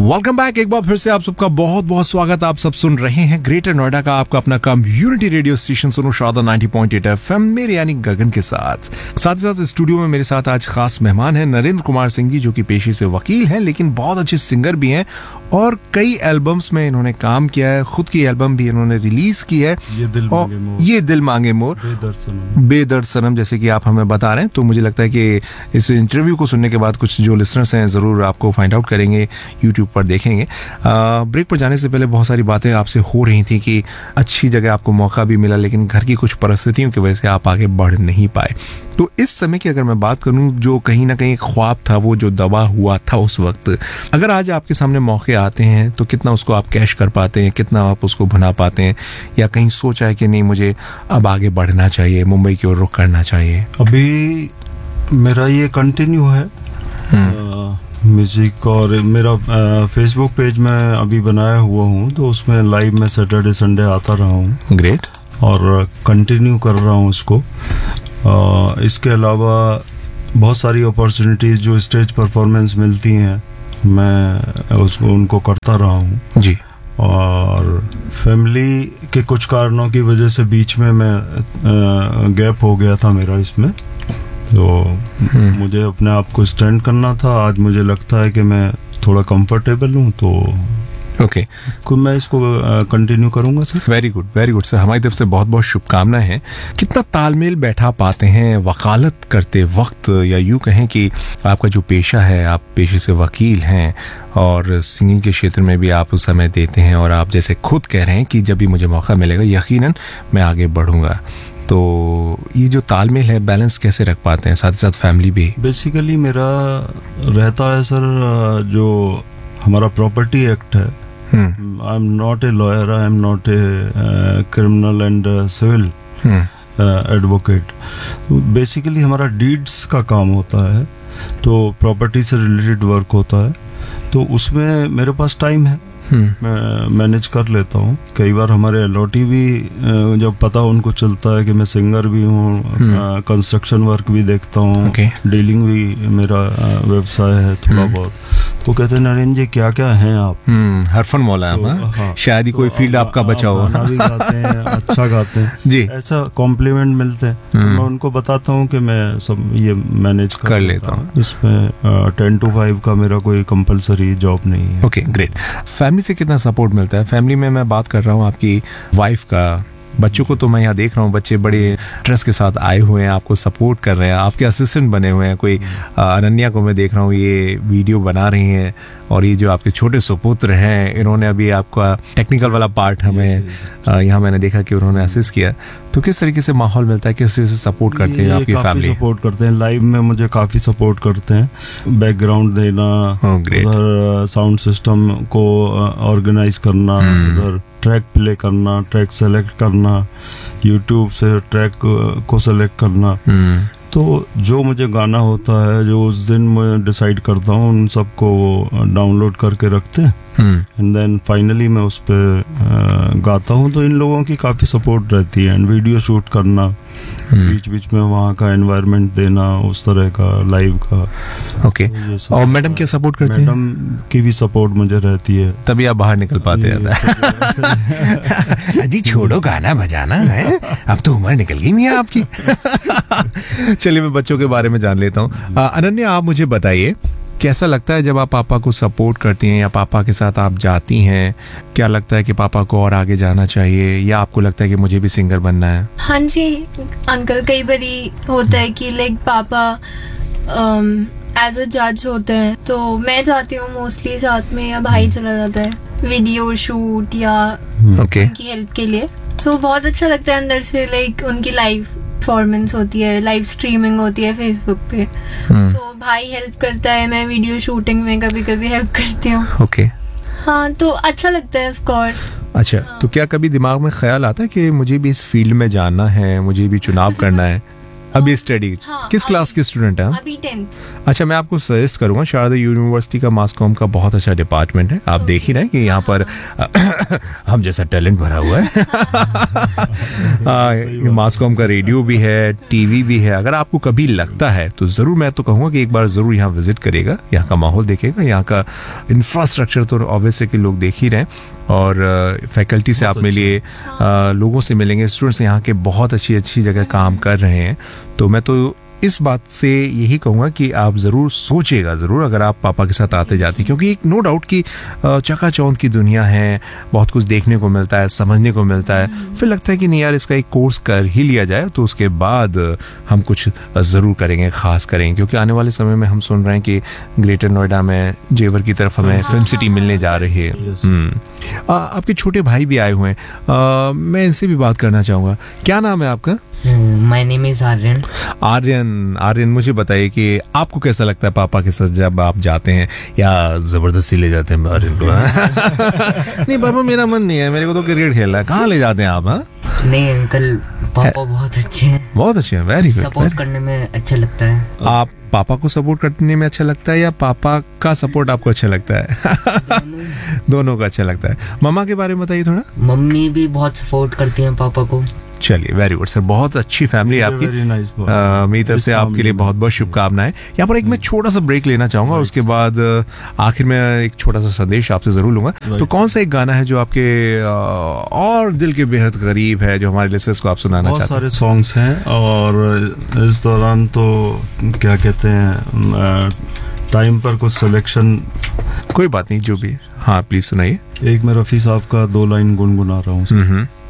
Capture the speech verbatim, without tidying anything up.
Welcome back. एक बार फिर से आप सबका बहुत बहुत स्वागत। आप सब सुन रहे हैं ग्रेटर नोएडा का आपका अपना कम्युनिटी रेडियो स्टेशन सुनो Sharda ninety point eight FM, मेरे यानी गगन के साथ। साथ ही साथ स्टूडियो में मेरे साथ आज खास मेहमान हैं नरेंद्र कुमार सिंह जी, जो कि पेशे से वकील हैं लेकिन बहुत अच्छे सिंगर भी हैं और कई एल्बम्स में इन्होंने काम किया है। खुद की एल्बम भी इन्होंने रिलीज की है, ये दिल मांगे मोर, ये दिल मांगे मोर, बेदर्द सनम, बेदर्द सनम, जैसे कि आप हमें बता रहे हैं। तो मुझे लगता है कि इस इंटरव्यू को सुनने के बाद कुछ जो लिसनर्स हैं जरूर आपको फाइंड आउट करेंगे, यूट्यूब पर देखेंगे। ब्रेक पर जाने से पहले बहुत सारी बातें आपसे हो रही थी कि अच्छी जगह आपको मौका भी मिला लेकिन घर की कुछ परिस्थितियों की वजह से आप आगे बढ़ नहीं पाए। तो इस समय की अगर मैं बात करूं, जो कहीं ना कहीं ख्वाब था वो जो दबा हुआ था उस वक्त, अगर आज आपके सामने मौके आते हैं तो कितना उसको आप कैश कर पाते हैं, कितना आप उसको भुना पाते हैं, या कहीं सोचा है कि नहीं मुझे अब आगे बढ़ना चाहिए, मुंबई की ओर रुख करना चाहिए? अभी मेरा ये कंटिन्यू है म्यूजिक, और मेरा फेसबुक पेज में अभी बनाया हुआ हूँ तो उसमें लाइव में सैटरडे संडे आता रहा हूँ। ग्रेट। और कंटिन्यू कर रहा हूँ इसको। uh, इसके अलावा बहुत सारी अपॉर्चुनिटीज जो स्टेज परफॉर्मेंस मिलती हैं मैं उसको उनको करता रहा हूँ जी। और फैमिली के कुछ कारणों की वजह से बीच में मैं गैप हो गया था मेरा इसमें, तो मुझे अपने आप को स्टैंड करना था। आज मुझे लगता है कि मैं थोड़ा कंफर्टेबल हूँ, तो ओके okay. मैं इसको कंटिन्यू करूंगा sir. Very good, very good sir. हमारी तरफ से बहुत बहुत शुभकामनाएं हैं। कितना तालमेल बैठा पाते हैं वकालत करते वक्त, या यूं कहें कि आपका जो पेशा है, आप पेशे से वकील हैं और सिंगिंग के क्षेत्र में भी आप समय देते हैं, और आप जैसे खुद कह रहे हैं कि जब भी मुझे मौका मिलेगा यकीनन मैं आगे बढ़ूंगा। तो ये जो तालमेल है, बैलेंस कैसे रख पाते हैं, साथ ही साथ फैमिली भी? बेसिकली मेरा रहता है सर, जो हमारा प्रॉपर्टी एक्ट है, I am not a lawyer, I am not a criminal and civil advocate. Basically हमारा डीड्स का काम होता है, तो प्रॉपर्टी से रिलेटेड वर्क होता है, तो उसमें मेरे पास टाइम है, मैं मैनेज कर लेता हूँ। कई बार हमारे एलओटी भी जब पता उनको चलता है कि मैं सिंगर भी हूँ, कंस्ट्रक्शन वर्क भी देखता हूँ, okay. डीलिंग भी मेरा व्यवसाय है थोड़ा बहुत, तो कहते हैं नरेंद्र जी क्या क्या हैं आप, हरफन मौला है, तो, हाँ, शायद ही तो कोई फील्ड आपका बचा हो। भी गाते हैं, अच्छा गाते हैं जी, ऐसा कॉम्प्लीमेंट मिलते हैं, तो मैं उनको बताता हूँ कि मैं सब ये मैनेज कर, कर लेता हूँ। इसमें टेन टू फाइव का मेरा कोई कंपलसरी जॉब नहीं है। Okay great. फैमिली से कितना सपोर्ट मिलता है? फैमिली में मैं बात कर रहा हूँ आपकी वाइफ का, बच्चों को तो मैं यहाँ देख रहा हूँ, बच्चे बड़े इंटरेस्ट के साथ आए हुए हैं, आपको सपोर्ट कर रहे हैं, आपके असिस्टेंट बने हुए हैं। कोई अनन्या को मैं देख रहा हूँ, ये वीडियो बना रही हैं, और ये जो आपके छोटे सुपुत्र हैं, इन्होंने अभी आपका टेक्निकल वाला पार्ट हमें यहाँ मैंने देखा कि उन्होंने असिस्ट किया। तो किस तरीके से माहौल मिलता है, किस तरीके से सपोर्ट करते हैं आपकी फैमिली? सपोर्ट करते हैं, लाइव में मुझे काफी सपोर्ट करते हैं, बैकग्राउंड देना, उधर साउंड सिस्टम को ऑर्गेनाइज करना, उधर ट्रैक प्ले करना, ट्रैक सेलेक्ट करना, यूट्यूब से ट्रैक को सेलेक्ट करना। तो जो मुझे गाना होता है, जो उस दिन मैं डिसाइड करता हूँ, उन सबको डाउनलोड करके रखते हैं, एंड देन फाइनली मैं उस पर गाता हूँ। तो इन लोगों की काफ़ी सपोर्ट रहती है, एंड वीडियो शूट करना, बीच बीच में वहाँ का एनवायरनमेंट देना, उस तरह का लाइव का। ओके तो और मैडम क्या सपोर्ट करती हैं? मैडम की भी सपोर्ट मुझे रहती है, तभी आप बाहर निकल पाते हैं। जी छोड़ो गाना बजाना है, अब तो उम्र निकल गई मियां आपकी। चलिए मैं बच्चों के बारे में जान लेता हूँ। अनन्या, आप मुझे बताइए कैसा लगता है जब आप पापा को सपोर्ट करती हैं या पापा के साथ आप जाती हैं? क्या लगता है कि पापा को और आगे जाना चाहिए, या आपको लगता है कि मुझे भी सिंगर बनना है? हाँ जी अंकल, कई बारी होता है कि लाइक पापा एज अ जज होते हैं, तो मैं जाती हूँ मोस्टली साथ में, या भाई चला जाता है वीडियो शूट या okay. उनकी हेल्प के लिए। तो बहुत अच्छा लगता है अंदर से, लाइक उनकी लाइव परफॉर्मेंस होती है, लाइव स्ट्रीमिंग होती है फेसबुक पे, तो भाई हेल्प करता है, मैं वीडियो शूटिंग में कभी कभी हेल्प करती हूँ। Okay okay. हाँ तो अच्छा लगता है ऑफ कोर्स। अच्छा तो क्या कभी दिमाग में ख्याल आता है कि मुझे भी इस फील्ड में जाना है, मुझे भी चुनाव करना है? अभी स्टडी हाँ, किस अभी- क्लास के स्टूडेंट हैं आप? अभी टेंथ। अच्छा, मैं आपको सजेस्ट करूंगा, शारदा यूनिवर्सिटी का मास कॉम का बहुत अच्छा डिपार्टमेंट है। आप देख ही रहे हैं कि यहाँ पर हम जैसा टैलेंट भरा हुआ है। मास कॉम का रेडियो भी है, टीवी भी है। अगर आपको कभी लगता है तो जरूर, मैं तो कहूँगा कि एक बार जरूर यहाँ विजिट करेगा, यहाँ का माहौल देखेगा, यहाँ का इंफ्रास्ट्रक्चर तो ऑब्वियस है कि लोग देख ही रहे हैं, और फैकल्टी से आप मिलिए, लोगों से मिलेंगे, स्टूडेंट्स यहाँ के बहुत अच्छी अच्छी जगह काम कर रहे हैं। तो मैं तो इस बात से यही कहूँगा कि आप ज़रूर सोचिएगा ज़रूर अगर आप पापा के साथ आते जाते, क्योंकि एक नो डाउट कि चकाचौंध की दुनिया है, बहुत कुछ देखने को मिलता है, समझने को मिलता है। फिर लगता है कि नहीं यार, इसका एक कोर्स कर ही लिया जाए, तो उसके बाद हम कुछ ज़रूर करेंगे, ख़ास करेंगे, क्योंकि आने वाले समय में हम सुन रहे हैं कि ग्रेटर नोएडा में जेवर की तरफ हमें फिल्म सिटी मिलने जा रही है। हम्म। आ, आपके छोटे भाई भी आए हुए हैं, आ, मैं इनसे भी बात करना चाहूँगा। क्या नाम है आपका? My name is Aryan. Aryan, Aryan मुझे बताइए कि आपको कैसा लगता है पापा के साथ जब आप जाते हैं, या जबरदस्ती ले जाते हैं आर्यन को? नहीं पापा, मेरा मन नहीं है, मेरे को तो क्रिकेट खेलना है। कहाँ ले जाते हैं आप? हाँ, नहीं अंकल, पापा बहुत अच्छे हैं, बहुत अच्छे हैं, वेरी गुड। सपोर्ट करने में अच्छा लगता है। आप पापा को सपोर्ट करने में अच्छा लगता है, या पापा का सपोर्ट आपको अच्छा लगता है? दोनों का अच्छा लगता है। मम्मा के बारे में बताइए थोड़ा। मम्मी भी बहुत सपोर्ट करती हैं पापा को। चलिए, वेरी गुड सर, बहुत अच्छी फैमिली है आपकी। uh, मेरी तरफ से आपके लिए बहुत बहुत शुभकामनाएं। यहाँ पर एक मैं छोटा सा ब्रेक लेना चाहूंगा, उसके बाद आखिर में एक छोटा सा संदेश आपसे जरूर लूंगा। तो कौन सा एक गाना है जो आपके और दिल के बेहद करीब है, जो हमारे लिसनर्स को आप सुनाना चाहते हैं? बहुत सारे सॉन्ग्स हैं, और इस दौरान तो क्या कहते हैं, टाइम पर कुछ सिलेक्शन। कोई बात नहीं, जो भी। हाँ, प्लीज सुनाइए। एक मैं रफ़ी साहब का दो लाइन गुनगुना रहा हूँ।